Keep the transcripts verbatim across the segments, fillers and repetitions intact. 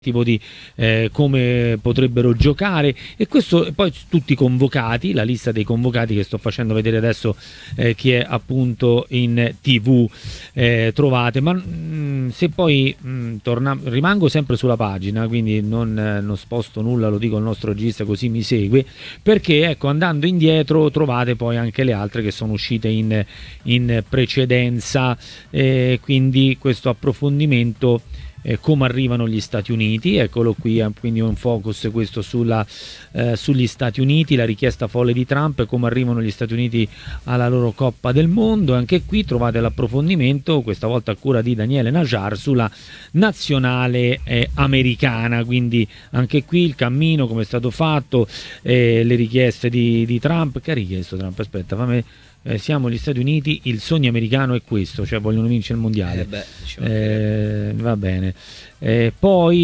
tipo di eh, come potrebbero giocare, e questo poi tutti convocati, la lista dei convocati che sto facendo vedere adesso, eh, chi è appunto in tv, eh, trovate, ma mh, se poi mh, torna, rimango sempre sulla pagina, quindi non, eh, non sposto nulla, lo dico al nostro regista così mi segue, perché ecco, andando indietro trovate poi anche le altre che sono uscite in, in precedenza, eh, quindi questo approfondimento. Eh, come arrivano gli Stati Uniti, eccolo qui, quindi un focus questo sulla, eh, sugli Stati Uniti, la richiesta folle di Trump, come arrivano gli Stati Uniti alla loro Coppa del Mondo. Anche qui trovate l'approfondimento, questa volta a cura di Daniele Najar, sulla nazionale eh, americana, quindi anche qui il cammino come è stato fatto, eh, le richieste di, di Trump. Che ha richiesto Trump? Aspetta, fammi... Eh, siamo gli Stati Uniti, il sogno americano è questo, cioè vogliono vincere il mondiale. Eh beh, diciamo eh, va bene. Eh,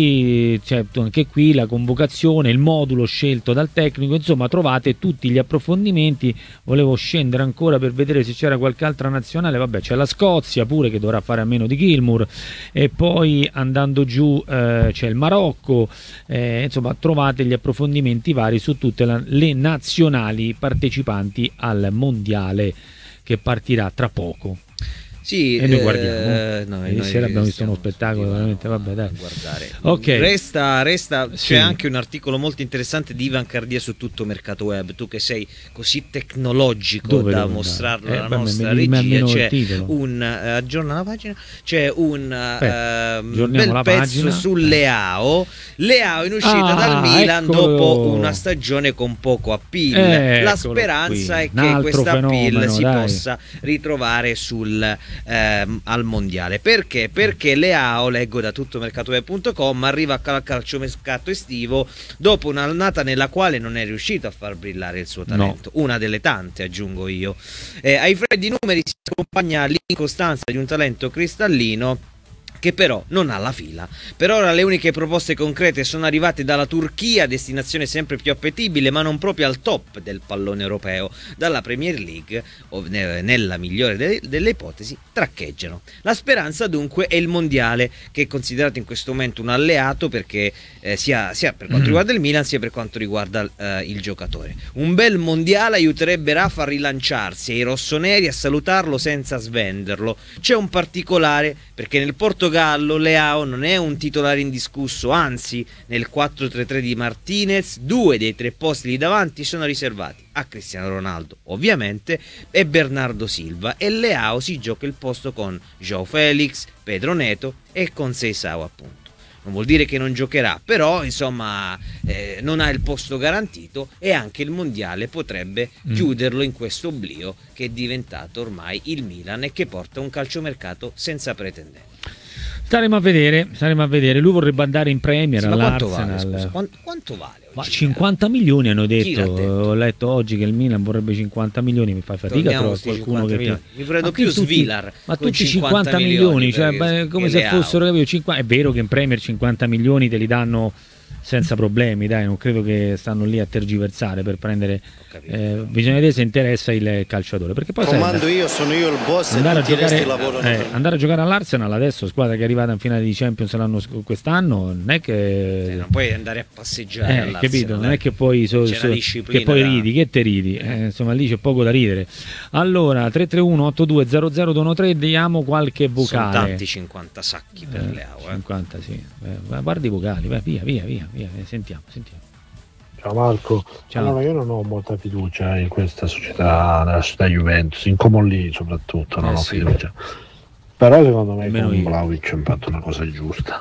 poi c'è anche qui la convocazione, il modulo scelto dal tecnico, insomma trovate tutti gli approfondimenti. Volevo scendere ancora per vedere se c'era qualche altra nazionale, vabbè c'è la Scozia pure che dovrà fare a meno di Gilmour, e poi andando giù eh, c'è il Marocco, eh, insomma trovate gli approfondimenti vari su tutte la, le nazionali partecipanti al mondiale che partirà tra poco. Sì, e noi guardiamo. Eh, no, Ieri sera abbiamo visto uno spettacolo veramente, vabbè, dai. Guardare. Okay. Resta, resta Sì. C'è anche un articolo molto interessante di Ivan Cardia su Tutto Mercato Web. Tu che sei così tecnologico Dove da devo mostrarlo andare? alla Eh, nostra vabbè, mi- mi- regia, almeno il c'è titolo. un uh, aggiorna la pagina, c'è un Beh, uh, aggiorniamo bel la pezzo pagina. su Leao. Leao in uscita Ah, dal Milan eccolo. dopo una stagione con poco appeal. Eccolo La speranza qui. è Un che altro questa appeal fenomeno, si dai. possa ritrovare sul ehm, al mondiale. Perché? Perché Leao, leggo da tuttomercatoweb punto com, arriva al calciomercato estivo dopo un'annata nella quale non è riuscito a far brillare il suo talento, no. Una delle tante, aggiungo io. Eh, ai freddi numeri si accompagna l'incostanza di un talento cristallino che però non ha la fila. Per ora le uniche proposte concrete sono arrivate dalla Turchia, destinazione sempre più appetibile, ma non proprio al top del pallone europeo. Dalla Premier League, o nella migliore de- delle ipotesi, traccheggiano. La speranza dunque è il mondiale, che è considerato in questo momento un alleato, perché eh, sia, sia per quanto riguarda il Milan sia per quanto riguarda eh, il giocatore. Un bel mondiale aiuterebbe Rafa a rilanciarsi e i rossoneri a salutarlo senza svenderlo. C'è un particolare, perché nel Portogallo Gallo Leao non è un titolare indiscusso, anzi nel quattro tre tre di Martinez due dei tre posti lì davanti sono riservati a Cristiano Ronaldo ovviamente e Bernardo Silva, e Leao si gioca il posto con João Félix, Pedro Neto e con Seisao appunto. Non vuol dire che non giocherà, però insomma eh, non ha il posto garantito, e anche il mondiale potrebbe mm. chiuderlo in questo oblio che è diventato ormai il Milan e che porta un calciomercato senza pretendenti. Staremo a vedere, staremo a vedere. Lui vorrebbe andare in Premier, sì, all'Arsenal. Ma quanto vale, quanto, quanto vale oggi? Ma cinquanta milioni hanno detto. detto. Ho letto oggi che il Milan vorrebbe cinquanta milioni. Mi fa fatica a trovare qualcuno che milioni. Mi prendo più tutti, Svilar. Ma tutti cinquanta milioni, cioè beh, come se fossero capito, cinquanta. È vero che in Premier cinquanta milioni te li danno senza problemi, dai, non credo che stanno lì a tergiversare per prendere. Eh, bisogna vedere se interessa il calciatore, perché poi comando sai, io, sono io il boss, andare, e a tutti giocare, lavorano eh, andare a giocare all'Arsenal adesso, squadra che è arrivata in finale di Champions l'anno quest'anno, non è che eh, non puoi andare a passeggiare, eh, capito? Non è che poi so, so, che poi da... ridi, che te ridi, eh, insomma lì c'è poco da ridere. Allora tre tre uno otto due zero zero due uno tre, diamo qualche vocale. Sono tanti cinquanta sacchi per eh, Leao, eh. cinquanta sì. Eh, guarda i vocali, vai, via, via, via, via, sentiamo, sentiamo. Ciao Marco, Ciao. Allora io non ho molta fiducia in questa società, nella società Juventus, in Comolli soprattutto, non eh ho sì. fiducia. Però secondo me Almeno con io. Vlahovic ha fatto una cosa giusta.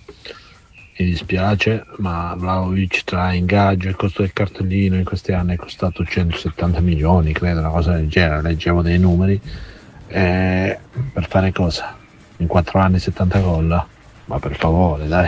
Mi dispiace, ma Vlahovic tra ingaggio e il costo del cartellino in questi anni è costato centosettanta milioni, credo, una cosa del genere, leggevo dei numeri. Eh, per fare cosa? In quattro anni settanta gol? Ma per favore, dai.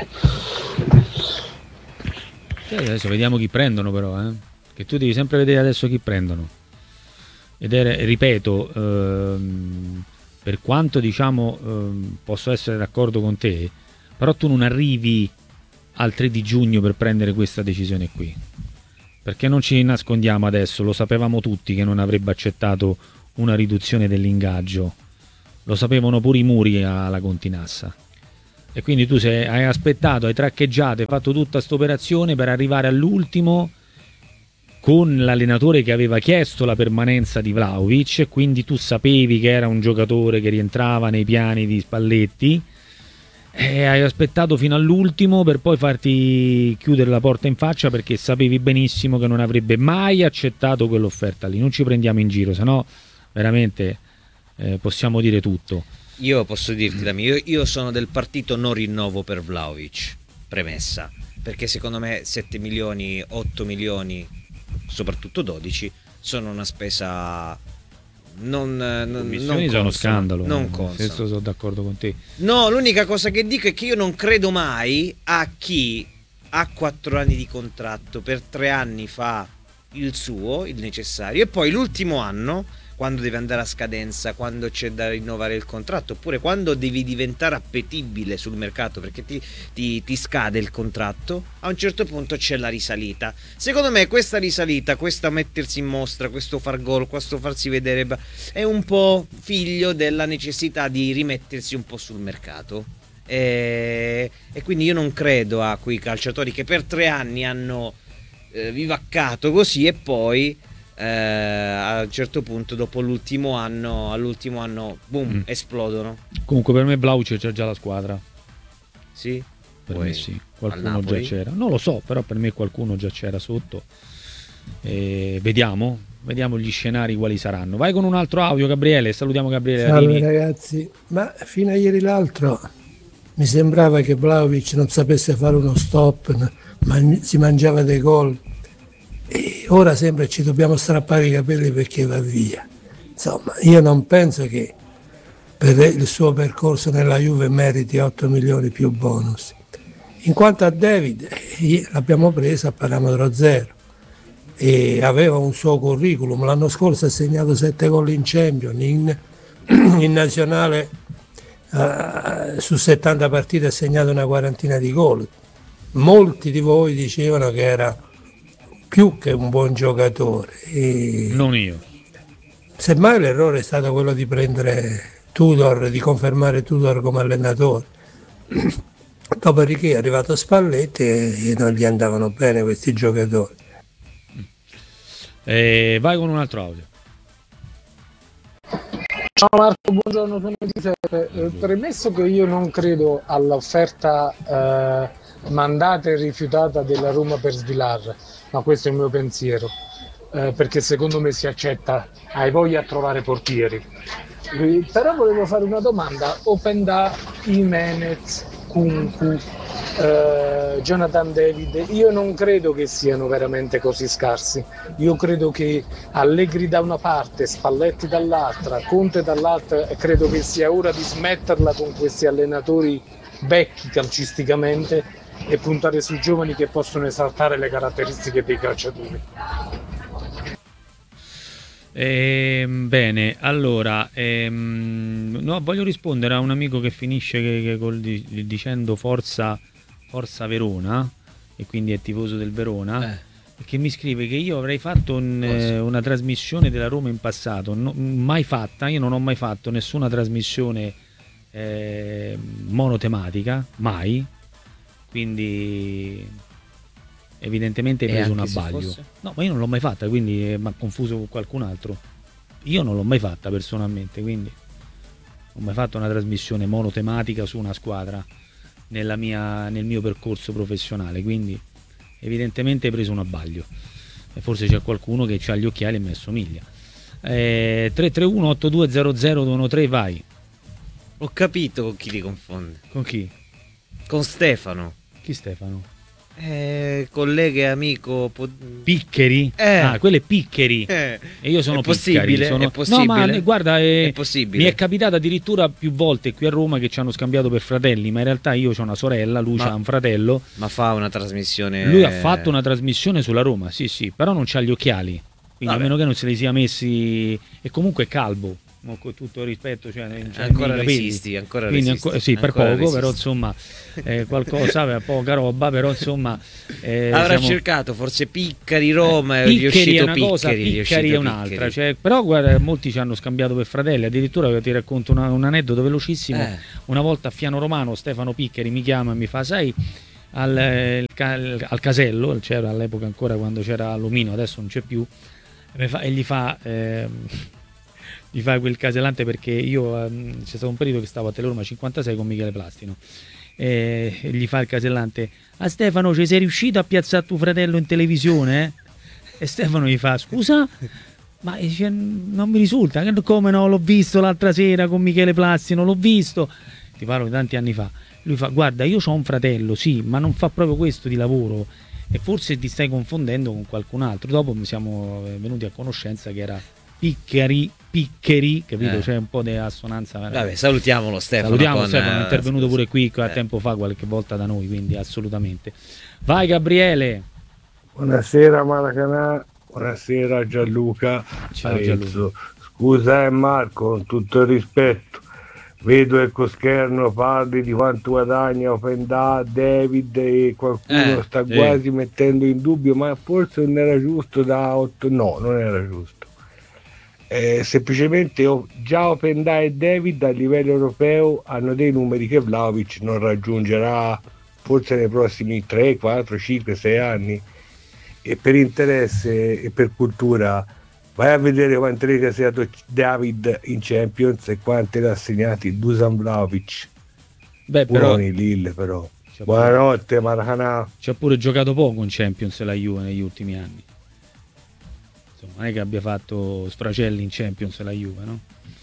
Adesso vediamo chi prendono però, eh? Che tu devi sempre vedere adesso chi prendono. Ed è, ripeto, ehm, per quanto diciamo ehm, posso essere d'accordo con te, però tu non arrivi al tre di giugno per prendere questa decisione qui. Perché non ci nascondiamo adesso, lo sapevamo tutti che non avrebbe accettato una riduzione dell'ingaggio. Lo sapevano pure i muri alla Continassa. E quindi tu sei, hai aspettato, hai traccheggiato, hai fatto tutta questa operazione per arrivare all'ultimo con l'allenatore che aveva chiesto la permanenza di Vlahovic, quindi tu sapevi che era un giocatore che rientrava nei piani di Spalletti e hai aspettato fino all'ultimo per poi farti chiudere la porta in faccia, perché sapevi benissimo che non avrebbe mai accettato quell'offerta lì. Non ci prendiamo in giro, sennò veramente eh, possiamo dire tutto. Io posso dirti da me, io, io sono del partito non rinnovo per Vlahovic, premessa, perché secondo me sette milioni, otto milioni, soprattutto dodici, sono una spesa non, non, non sono uno scandalo, non questo sono d'accordo con te. No, l'unica cosa che dico è che io non credo mai a chi ha quattro anni di contratto, per tre anni fa il suo, il necessario, e poi l'ultimo anno, quando deve andare a scadenza, quando c'è da rinnovare il contratto, oppure quando devi diventare appetibile sul mercato perché ti, ti, ti scade il contratto, a un certo punto c'è la risalita. Secondo me questa risalita, questo mettersi in mostra, questo far gol, questo farsi vedere, è un po' figlio della necessità di rimettersi un po' sul mercato. E, e quindi io non credo a quei calciatori che per tre anni hanno eh, vivaccato così e poi Eh, a un certo punto dopo l'ultimo anno all'ultimo anno boom, mm. esplodono. Comunque per me Vlahovic c'è già la squadra. Sì? Per Poi, me sì, qualcuno già c'era. Non lo so, però per me qualcuno già c'era sotto. E vediamo, vediamo gli scenari quali saranno. Vai con un altro audio, Gabriele. Salutiamo Gabriele. Salve Arrivi. ragazzi, ma fino a ieri l'altro mi sembrava che Vlahovic non sapesse fare uno stop, ma si mangiava dei gol. E ora sembra ci dobbiamo strappare i capelli perché va via. Insomma, io non penso che per il suo percorso nella Juve meriti otto milioni più bonus. In quanto a David, l'abbiamo preso a parametro zero e aveva un suo curriculum. L'anno scorso ha segnato sette gol in Champions, in, in nazionale uh, su settanta partite ha segnato una quarantina di gol. Molti di voi dicevano che era più che un buon giocatore. E non io. Semmai l'errore è stato quello di prendere Tudor, di confermare Tudor come allenatore. Dopodiché è arrivato Spalletti e non gli andavano bene questi giocatori. E vai con un altro audio. Ciao Marco, buongiorno, sono Giuseppe. Eh, premesso che io non credo all'offerta eh, mandata e rifiutata della Roma per Svilar, ma questo è il mio pensiero, eh, perché secondo me si accetta, hai voglia a trovare portieri. Eh, però volevo fare una domanda: Openda, Jimenez, Kunku, eh, Jonathan David, io non credo che siano veramente così scarsi. Io credo che Allegri da una parte, Spalletti dall'altra, Conte dall'altra, e credo che sia ora di smetterla con questi allenatori vecchi calcisticamente e puntare sui giovani che possono esaltare le caratteristiche dei calciatori. Eh, bene, allora ehm, no, voglio rispondere a un amico che finisce che, che col, dicendo forza, forza Verona, e quindi è tifoso del Verona, eh. che mi scrive che io avrei fatto un, eh, una trasmissione della Roma in passato, no, mai fatta. Io non ho mai fatto nessuna trasmissione eh, monotematica, mai. Quindi evidentemente hai preso un abbaglio. No, ma io non l'ho mai fatta, quindi eh, mi ha confuso con qualcun altro. Io non l'ho mai fatta personalmente, quindi non ho mai fatto una trasmissione monotematica su una squadra nella mia, nel mio percorso professionale, quindi evidentemente hai preso un abbaglio. E forse c'è qualcuno che ha gli occhiali e mi assomiglia. Eh, tre tre uno otto due zero zero due uno tre, vai. Ho capito con chi li confonde. Con chi? Con Stefano. Chi Stefano? Eh, collega e amico. Po- Piccheri? Eh. Ah, quello è Piccheri. Eh. E io sono è possibile, Piccheri. Sono... È possibile. No, ma guarda, è... è possibile. Mi è capitato addirittura più volte qui a Roma che ci hanno scambiato per fratelli, ma in realtà io ho una sorella, lui ma... ha un fratello. Ma fa una trasmissione. Lui ha fatto una trasmissione sulla Roma, sì, sì, però non c'ha gli occhiali. Quindi Vabbè. a meno che non se li sia messi. E comunque è calvo. mo con tutto il rispetto, cioè, cioè ancora nei capelli. resisti, ancora Quindi resisti. anco- sì, per Ancora poco, resisti. però insomma eh, qualcosa, poca roba, però insomma eh, Avrà siamo- cercato forse Piccari Roma, è Piccari è riuscito una cosa, Piccari, è riuscito Piccari è un'altra, Piccari. cioè, però guarda, molti ci hanno scambiato per fratelli, addirittura ti racconto una- un aneddoto velocissimo. Eh. Una volta a Fiano Romano Stefano Piccari mi chiama e mi fa, sai, al, eh, il ca- al casello, c'era all'epoca ancora quando c'era Alumino, adesso non c'è più, e, mi fa- e gli fa... ehm, gli fa quel casellante perché io ehm, c'è stato un periodo che stavo a Teleroma cinquantasei con Michele Plastino e, e gli fa il casellante: a Stefano, ci sei riuscito a piazzare tuo fratello in televisione? eh?" E Stefano gli fa: scusa, ma dice, non mi risulta, come no, l'ho visto l'altra sera con Michele Plastino, l'ho visto, ti parlo di tanti anni fa. Lui fa: guarda, io ho un fratello, sì, ma non fa proprio questo di lavoro e forse ti stai confondendo con qualcun altro. Dopo mi siamo venuti a conoscenza che era Piccari, Piccari, capito? Eh. C'è un po' di assonanza. Vabbè, salutiamolo Stefano. Salutiamo con, Stefano, è eh, intervenuto pure qui a eh. tempo fa qualche volta da noi, quindi assolutamente. Vai Gabriele. Buonasera Maracanà, buonasera Gianluca. Ciao, Arezzo. Gianluca. Scusa eh, Marco, con tutto il rispetto, vedo che con scherno parli di quanto guadagna Openda, David e qualcuno Eh, sta sì. quasi mettendo in dubbio, ma forse non era giusto da otto, no, non era giusto. Eh, semplicemente oh, già Openda e David a livello europeo hanno dei numeri che Vlahovic non raggiungerà forse nei prossimi tre, quattro, cinque, sei anni. E per interesse e per cultura vai a vedere quante reti ha segnato David in Champions e quante le ha segnati Dusan Vlahovic. Beh, però Buoni Lille però. c'ha pure, Buonanotte Maracanà. c'ha pure giocato poco in Champions la Juve negli ultimi anni. Insomma, non è che abbia fatto sfracelli in Champions la Juve, no?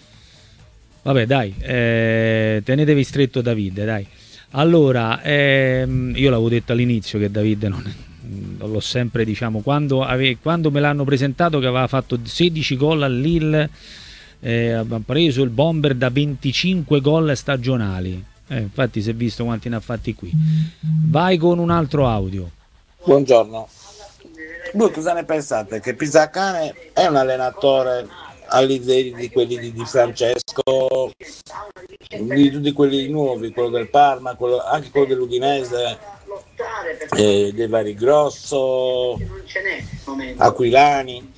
Vabbè, dai, eh, tenetevi stretto Davide, dai. Allora, ehm, io l'avevo detto all'inizio che Davide non, non l'ho sempre, diciamo, quando, ave, quando me l'hanno presentato che aveva fatto sedici gol al Lille, eh, aveva preso il bomber da venticinque gol stagionali. Eh, infatti si è visto quanti ne ha fatti qui. Vai con un altro audio. Buongiorno. Voi cosa ne pensate? Che Pisacane è un allenatore ai livelli di quelli di, di Francesco, di tutti quelli nuovi, quello del Parma, quello, anche quello dell'Udinese, eh, dei vari Grosso, Aquilani?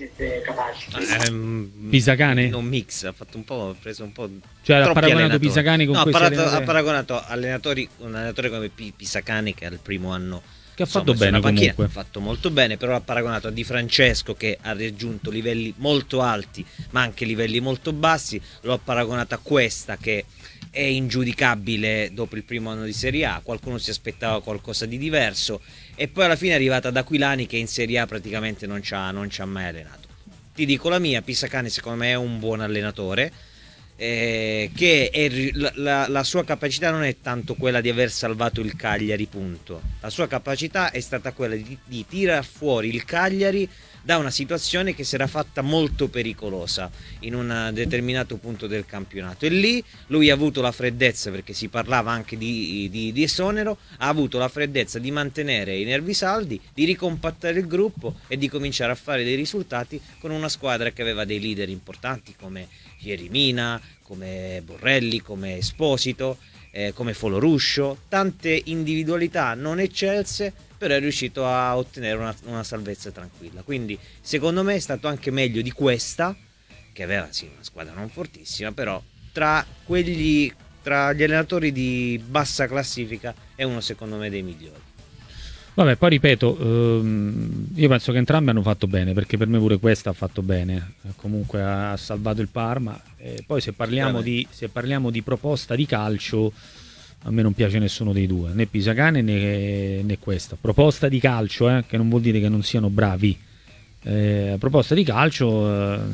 Ehm, Pisacane? Un mix, ha fatto un po', ha preso un po'. Cioè ha troppi paragonato allenatori. Pisacane con no, ha, questi parato- allenatori. ha paragonato allenatori, un allenatore come P- Pisacane che al primo anno Che ha fatto insomma, bene sulla panchina, comunque. ha fatto molto bene, però ha paragonato a Di Francesco che ha raggiunto livelli molto alti ma anche livelli molto bassi, lo ha paragonato a Cuesta che è ingiudicabile dopo il primo anno di Serie A, qualcuno si aspettava qualcosa di diverso e poi alla fine è arrivata ad Aquilani che in Serie A praticamente non ci ha, non ci ha mai allenato. Ti dico la mia, Pisacane secondo me è un buon allenatore, eh, che è, la, la, la sua capacità non è tanto quella di aver salvato il Cagliari, punto. La sua capacità è stata quella di, di tirar fuori il Cagliari da una situazione che si era fatta molto pericolosa in un determinato punto del campionato e lì lui ha avuto la freddezza, perché si parlava anche di, di, di esonero, ha avuto la freddezza di mantenere i nervi saldi, di ricompattare il gruppo e di cominciare a fare dei risultati con una squadra che aveva dei leader importanti come Ierimina, come Borrelli, come Esposito, eh, come Foloruscio, tante individualità non eccelse, però è riuscito a ottenere una, una salvezza tranquilla. Quindi secondo me è stato anche meglio di questa, che aveva sì una squadra non fortissima, però tra quelli, tra gli allenatori di bassa classifica è uno secondo me dei migliori. Vabbè, poi ripeto, ehm, io penso che entrambi hanno fatto bene, perché per me pure questa ha fatto bene, eh, comunque ha salvato il Parma. E poi se parliamo, di, se parliamo di proposta di calcio, a me non piace nessuno dei due, né Pisacane né, né questa. Proposta di calcio, eh, che non vuol dire che non siano bravi. Eh, proposta di calcio, eh,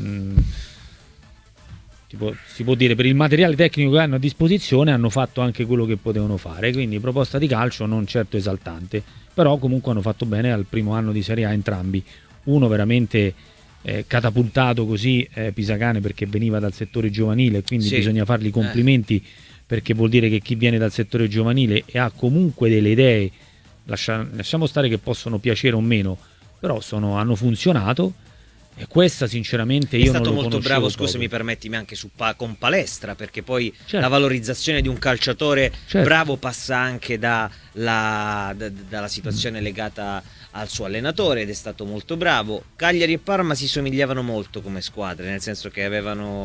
tipo, si può dire per il materiale tecnico che hanno a disposizione hanno fatto anche quello che potevano fare, quindi proposta di calcio non certo esaltante, però comunque hanno fatto bene al primo anno di Serie A entrambi. Uno veramente eh, catapultato così, eh, Pisacane, perché veniva dal settore giovanile, quindi Sì. bisogna fargli complimenti, eh. perché vuol dire che chi viene dal settore giovanile e ha comunque delle idee, lascia, lasciamo stare che possono piacere o meno, però sono, hanno funzionato. E questa sinceramente io è non stato lo molto conoscevo bravo, proprio. scusami, permettimi, anche su pa- con Palestra, perché poi Certo. la valorizzazione di un calciatore Certo. bravo passa anche da la, da- dalla situazione legata al suo allenatore, ed è stato molto bravo. Cagliari e Parma si somigliavano molto come squadre, nel senso che avevano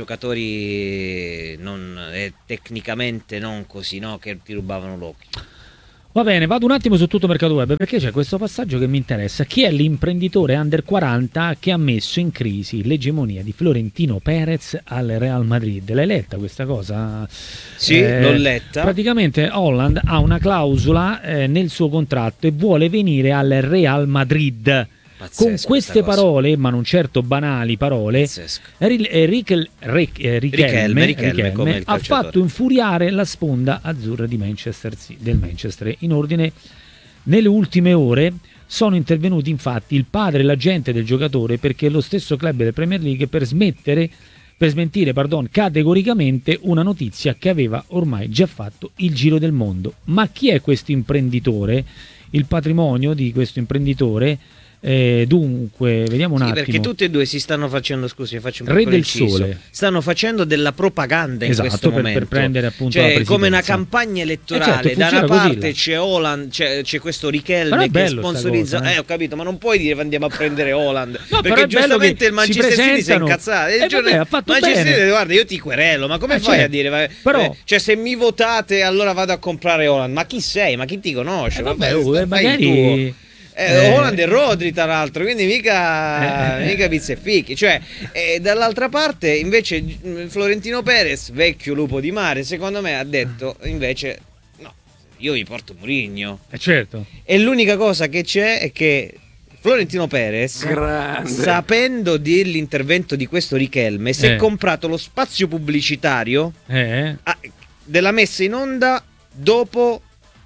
giocatori non, eh, tecnicamente non così, no? Che ti rubavano l'occhio. Va bene, vado un attimo su Tutto Mercato Web perché c'è questo passaggio che mi interessa. Chi è l'imprenditore under quaranta che ha messo in crisi l'egemonia di Florentino Perez al Real Madrid? L'hai letta questa cosa? Sì, l'ho letta. Praticamente Holland ha una clausola eh, nel suo contratto e vuole venire al Real Madrid. Pazzesco, Con queste cosa. parole, ma non certo banali parole, Pazzesco. Ri- eh, Riquel- Ric- eh, Riquelme, Riquelme, Riquelme, Riquelme come il ha calciatore. fatto infuriare la sponda azzurra di Manchester, Ci- del Manchester. In ordine, nelle ultime ore sono intervenuti infatti il padre e l'agente del giocatore, perché lo stesso club della Premier League per smettere per smentire pardon, categoricamente una notizia che aveva ormai già fatto il giro del mondo. Ma chi è questo imprenditore? Il patrimonio di questo imprenditore? Eh, dunque, vediamo un Sì, attimo. perché tutti e due si stanno facendo, scusi, mi faccio un Re piccolo del inciso. Sole. Stanno facendo della propaganda in Esatto, questo per- per momento. prendere appunto la cioè, presidenza. come una campagna elettorale. Eh certo, da una funziona così, parte là. c'è Holland, c'è, c'è questo Però Riquelme è che bello sta sponsorizza. cosa, eh. eh, ho capito, ma non puoi dire andiamo a prendere Holland. No, però perché è bello giustamente che il Manchester si City si è presentano. incazzato. Eh, vabbè, ha fatto Manchester bene. City, guarda, io ti querelo, ma come Eh, fai a certo. dire? vai- Però- eh, cioè, se mi votate, allora vado a comprare Holland. Ma chi sei? Ma chi ti conosce? Eh, vabbè, Vabbè, oh, eh, fai il magari- tuo. Eh, Eh. Holland e Rodri tra l'altro, quindi mica, Eh, eh, mica pizze e fichi. Cioè, eh, dall'altra parte invece mh, Florentino Perez, vecchio lupo di mare, secondo me ha detto invece no, io vi porto Mourinho. Eh, certo. E l'unica cosa che c'è è che Florentino Perez, Grande. sapendo dell'intervento di questo Riquelme, si è Eh. comprato lo spazio pubblicitario Eh, ah, della messa in onda dopo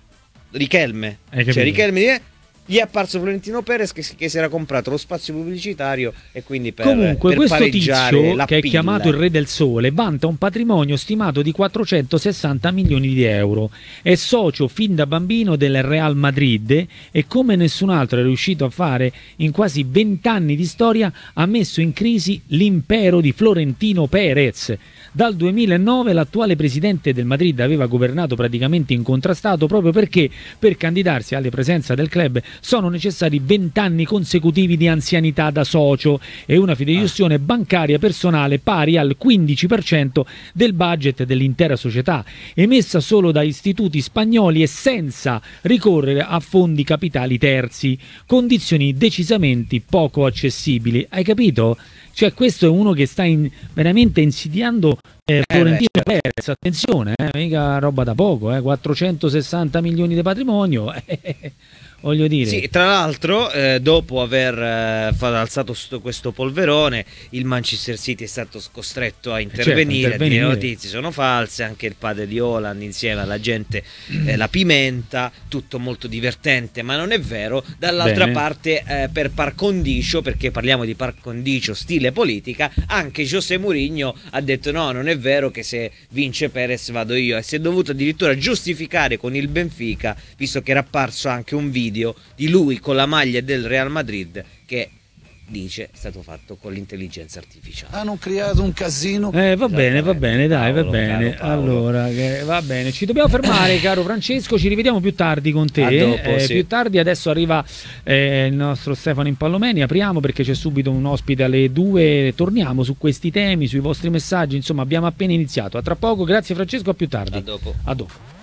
Riquelme. Hai capito? Cioè Riquelme gli è apparso Florentino Perez che, si- che si era comprato lo spazio pubblicitario e quindi per, Comunque per questo pareggiare tizio, la che è pilla. chiamato il Re del Sole, vanta un patrimonio stimato di quattrocentosessanta milioni di euro. È socio fin da bambino del Real Madrid e, come nessun altro è riuscito a fare in quasi vent'anni di storia, ha messo in crisi l'impero di Florentino Perez. Dal duemilanove l'attuale presidente del Madrid aveva governato praticamente incontrastato, proprio perché per candidarsi alle presenze del club sono necessari vent'anni consecutivi di anzianità da socio e una fideiussione bancaria personale pari al quindici per cento del budget dell'intera società, emessa solo da istituti spagnoli e senza ricorrere a fondi capitali terzi, condizioni decisamente poco accessibili. Hai capito? Cioè, questo è uno che sta in- veramente insidiando eh, Florentino Perez. Attenzione, eh, mica roba da poco, eh, quattrocentosessanta milioni di patrimonio. eh, Voglio dire, Sì, tra l'altro, eh, dopo aver eh, fa- alzato sto- questo polverone, il Manchester City è stato costretto a intervenire, certo, a dire le intervenire. notizie sono false, anche il padre di Holland insieme alla gente eh, la pimenta, tutto molto divertente, ma non è vero. Dall'altra Bene. parte, eh, per par condicio, perché parliamo di par condicio stile politica, anche José Mourinho ha detto no, non è vero che se vince Perez vado io, e si è dovuto addirittura giustificare con il Benfica, visto che era apparso anche un video di lui con la maglia del Real Madrid che dice è stato fatto con l'intelligenza artificiale. Hanno creato un casino. Eh, va bene, va bene, dai, va Paolo, bene. caro Paolo. Allora, che- va bene, ci dobbiamo fermare, caro Francesco. Ci rivediamo più tardi con te. A dopo, Eh, sì. Più tardi, adesso arriva eh, il nostro Stefano Impallomeni. Apriamo perché c'è subito un ospite alle due. Torniamo su questi temi, sui vostri messaggi. Insomma, abbiamo appena iniziato. A tra poco, grazie Francesco, a più tardi. A dopo. A dopo.